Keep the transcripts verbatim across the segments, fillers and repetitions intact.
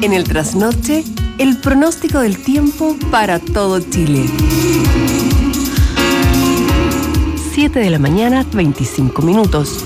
En el trasnoche, el pronóstico del tiempo para todo Chile. siete de la mañana, veinticinco minutos.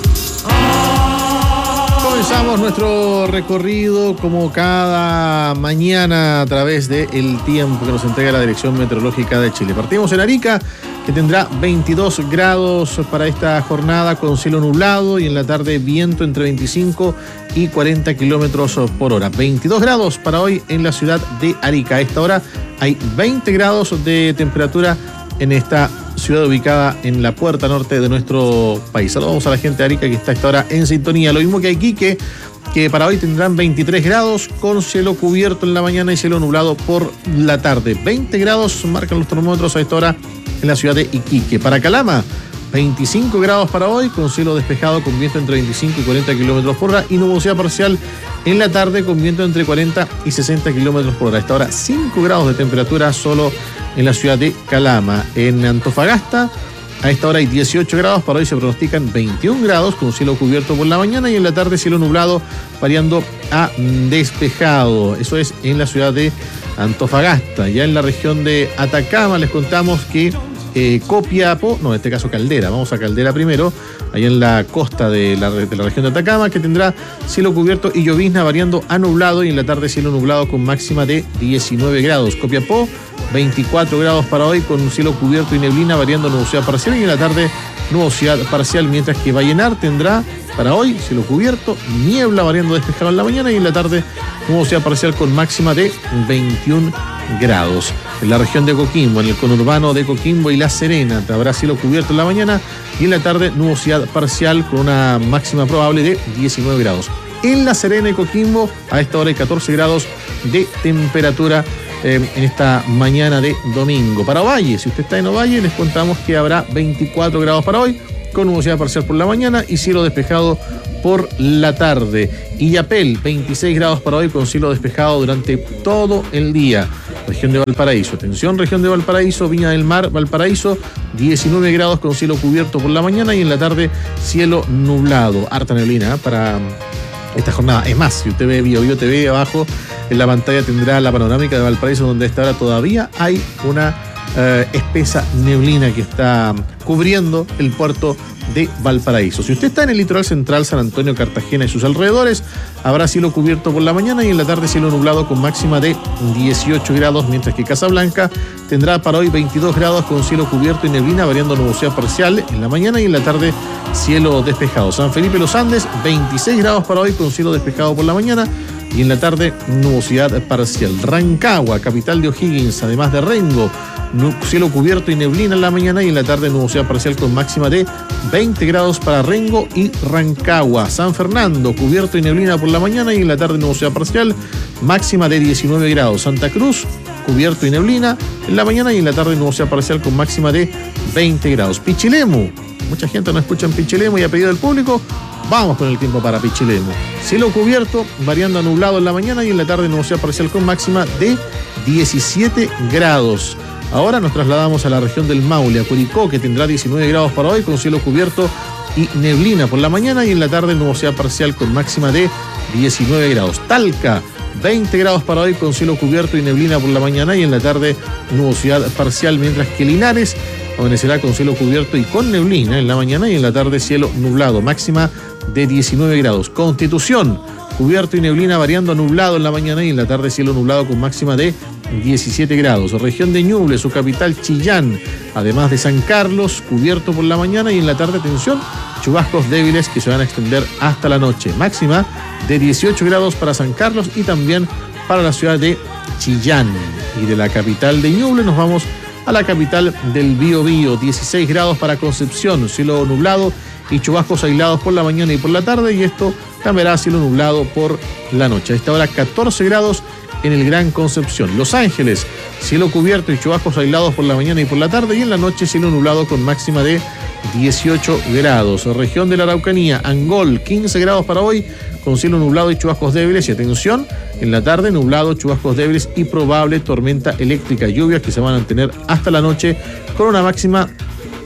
Comenzamos nuestro recorrido como cada mañana a través del tiempo que nos entrega la Dirección Meteorológica de Chile. Partimos en Arica, que tendrá veintidós grados para esta jornada con cielo nublado y en la tarde viento entre veinticinco y cuarenta kilómetros por hora. veintidós grados para hoy en la ciudad de Arica. A esta hora hay veinte grados de temperatura en esta ciudad ubicada en la puerta norte de nuestro país. Saludamos a la gente de Arica que está a esta hora en sintonía. Lo mismo que Iquique, que para hoy tendrán veintitrés grados con cielo cubierto en la mañana y cielo nublado por la tarde. veinte grados marcan los termómetros a esta hora en la ciudad de Iquique. Para Calama, veinticinco grados para hoy con cielo despejado con viento entre veinticinco y cuarenta kilómetros por hora y nubosidad parcial en la tarde con viento entre cuarenta y sesenta kilómetros por hora. A esta hora cinco grados de temperatura solo en la ciudad de Calama. En Antofagasta a esta hora hay dieciocho grados, para hoy se pronostican veintiún grados con cielo cubierto por la mañana y en la tarde cielo nublado variando a despejado. Eso es en la ciudad de Antofagasta. Ya en la región de Atacama les contamos que eh, Copiapó, no, en este caso Caldera, vamos a Caldera primero, allá en la costa de la, de la región de Atacama, que tendrá cielo cubierto y llovizna variando a nublado y en la tarde cielo nublado con máxima de diecinueve grados. Copiapó, veinticuatro grados para hoy con cielo cubierto y neblina variando nubosidad parcial y en la tarde nubosidad parcial, mientras que Vallenar tendrá para hoy cielo cubierto, niebla variando despejado en la mañana y en la tarde nubosidad parcial con máxima de veintiún grados. En la región de Coquimbo, en el conurbano de Coquimbo y La Serena, habrá cielo cubierto en la mañana y en la tarde nubosidad parcial con una máxima probable de diecinueve grados. En La Serena y Coquimbo a esta hora hay catorce grados de temperatura eh, en esta mañana de domingo. Para Ovalle, si usted está en Ovalle, les contamos que habrá veinticuatro grados para hoy con nubosidad parcial por la mañana y cielo despejado por la tarde. Illapel, veintiséis grados para hoy con cielo despejado durante todo el día. Región de Valparaíso, atención, región de Valparaíso, Viña del Mar, Valparaíso, diecinueve grados con cielo cubierto por la mañana y en la tarde cielo nublado. Harta neblina para esta jornada. Es más, si usted ve Bio Bio T V abajo en la pantalla tendrá la panorámica de Valparaíso, donde a esta hora todavía hay una eh, espesa neblina que está cubriendo el puerto de Valparaíso. Si usted está en el litoral central, San Antonio, Cartagena y sus alrededores, habrá cielo cubierto por la mañana y en la tarde cielo nublado con máxima de dieciocho grados, mientras que Casablanca tendrá para hoy veintidós grados con cielo cubierto y neblina variando nubosidad parcial en la mañana y en la tarde cielo despejado. San Felipe Los Andes, veintiséis grados para hoy con cielo despejado por la mañana y en la tarde nubosidad parcial. Rancagua, capital de O'Higgins, además de Rengo, cielo cubierto y neblina en la mañana y en la tarde nubosidad parcial con máxima de veinte grados para Rengo y Rancagua. San Fernando, cubierto y neblina por la mañana y en la tarde nubosidad parcial, máxima de diecinueve grados. Santa Cruz, cubierto y neblina en la mañana y en la tarde nubosidad parcial con máxima de veinte grados. Pichilemu, mucha gente no escucha en Pichilemu y a pedido del público, vamos con el tiempo para Pichilemu. Cielo cubierto, variando a nublado en la mañana y en la tarde nubosidad parcial con máxima de diecisiete grados. Ahora nos trasladamos a la región del Maule, a Curicó, que tendrá diecinueve grados para hoy con cielo cubierto y neblina por la mañana y en la tarde nubosidad parcial con máxima de diecinueve grados. Talca, veinte grados para hoy con cielo cubierto y neblina por la mañana y en la tarde nubosidad parcial, mientras que Linares amanecerá con cielo cubierto y con neblina en la mañana y en la tarde cielo nublado, máxima de diecinueve grados. Constitución, cubierto y neblina variando a nublado en la mañana y en la tarde cielo nublado con máxima de diecisiete grados. Región de Ñuble, su capital Chillán, además de San Carlos, cubierto por la mañana y en la tarde, atención, chubascos débiles que se van a extender hasta la noche. Máxima de dieciocho grados para San Carlos y también para la ciudad de Chillán. Y de la capital de Ñuble nos vamos a la capital del Biobío, dieciséis grados para Concepción, cielo nublado y chubascos aislados por la mañana y por la tarde, y esto cambiará a cielo nublado por la noche. A esta hora catorce grados en el Gran Concepción. Los Ángeles, cielo cubierto y chubascos aislados por la mañana y por la tarde, y en la noche cielo nublado con máxima de dieciocho grados. Región de la Araucanía, Angol, quince grados para hoy, con cielo nublado y chubascos débiles, y atención, en la tarde nublado, chubascos débiles y probable tormenta eléctrica, lluvias que se van a mantener hasta la noche con una máxima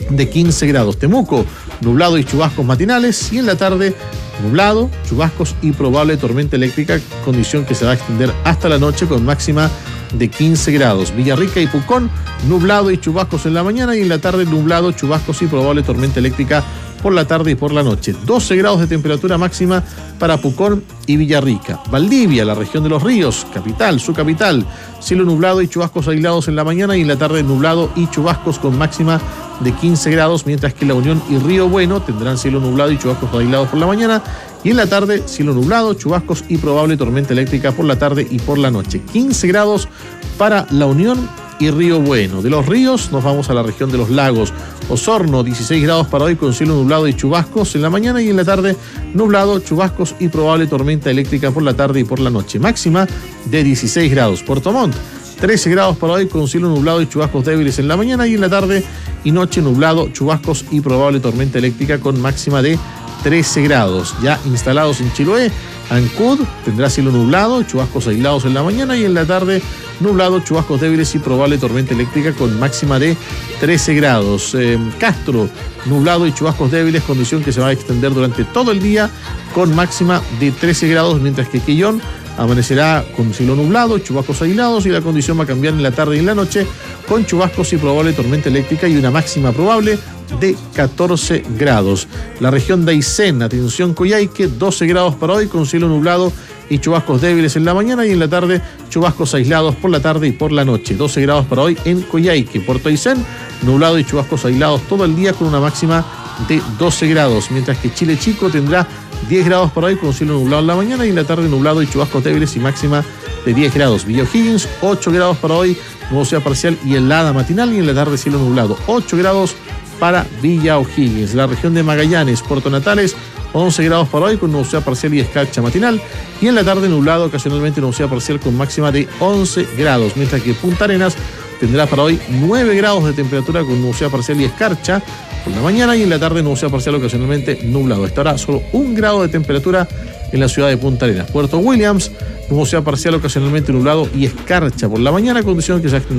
de quince grados. Temuco, nublado y chubascos matinales, y en la tarde nublado, chubascos y probable tormenta eléctrica, condición que se va a extender hasta la noche con máxima de quince grados. Villarrica y Pucón, nublado y chubascos en la mañana, y en la tarde nublado, chubascos y probable tormenta eléctrica por la tarde y por la noche. doce grados de temperatura máxima para Pucón y Villarrica. Valdivia, la región de los ríos, capital, su capital, cielo nublado y chubascos aislados en la mañana, y en la tarde nublado y chubascos con máxima de quince grados, mientras que La Unión y Río Bueno tendrán cielo nublado y chubascos aislados por la mañana, y en la tarde cielo nublado, chubascos y probable tormenta eléctrica por la tarde y por la noche. quince grados para La Unión y Río Bueno. De los ríos nos vamos a la región de los lagos. Osorno, dieciséis grados para hoy con cielo nublado y chubascos en la mañana, y en la tarde nublado, chubascos y probable tormenta eléctrica por la tarde y por la noche. Máxima de dieciséis grados. Puerto Montt, trece grados para hoy con cielo nublado y chubascos débiles en la mañana, y en la tarde y noche nublado, chubascos y probable tormenta eléctrica con máxima de trece grados. Ya instalados en Chiloé, Ancud tendrá cielo nublado, chubascos aislados en la mañana, y en la tarde nublado, chubascos débiles y probable tormenta eléctrica con máxima de trece grados. Eh, Castro, nublado y chubascos débiles, condición que se va a extender durante todo el día con máxima de trece grados, mientras que Quillón amanecerá con cielo nublado, chubascos aislados, y la condición va a cambiar en la tarde y en la noche con chubascos y probable tormenta eléctrica y una máxima probable de catorce grados. La región de Aysén, atención Coyhaique, doce grados para hoy con cielo nublado y chubascos débiles en la mañana, y en la tarde chubascos aislados por la tarde y por la noche. doce grados para hoy en Coyhaique. Puerto Aysén, nublado y chubascos aislados todo el día con una máxima de doce grados, mientras que Chile Chico tendrá diez grados para hoy con cielo nublado en la mañana, y en la tarde nublado y chubascos débiles y máxima de diez grados. Villa O'Higgins, ocho grados para hoy, nubosidad parcial y helada matinal, y en la tarde cielo nublado. ocho grados para Villa O'Higgins. La región de Magallanes, Puerto Natales, once grados para hoy con nubosidad parcial y escarcha matinal, y en la tarde nublado, ocasionalmente nubosidad parcial con máxima de once grados, mientras que Punta Arenas tendrá para hoy nueve grados de temperatura con nubosidad parcial y escarcha por la mañana, y en la tarde nubosidad parcial ocasionalmente nublado. Estará solo un grado de temperatura en la ciudad de Punta Arenas. Puerto Williams, nubosidad parcial ocasionalmente nublado y escarcha por la mañana, condición que se